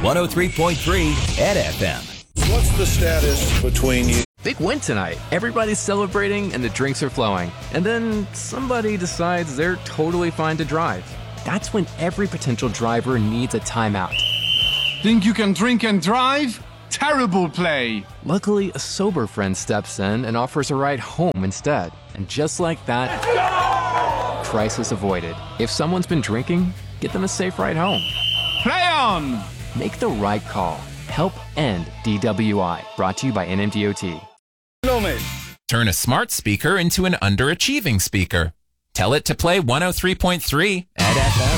103.3 at FM. What's the status between you? Big win tonight. Everybody's celebrating and the drinks are flowing. And then somebody decides they're totally fine to drive. That's when every potential driver needs a timeout. Think you can drink and drive? Terrible play. Luckily, a sober friend steps in and offers a ride home instead. And just like that, crisis avoided. If someone's been drinking, get them a safe ride home. Play on! Make the right call. Help end DWI. Brought to you by NMDOT. Turn a smart speaker into an underachieving speaker. Tell it to play 103.3 at FM.